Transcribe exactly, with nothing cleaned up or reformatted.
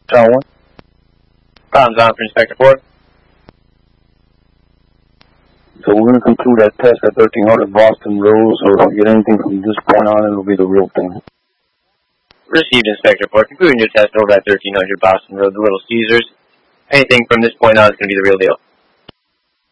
Tower one. Problems on for Inspector Ford. So we're going to conclude that test at thirteen hundred Boston Road, so if we get anything from this point on, it'll be the real thing. Received, Inspector Ford. Concluding your test over at thirteen hundred Boston Road, the Little Caesars. Anything from this point on is going to be the real deal.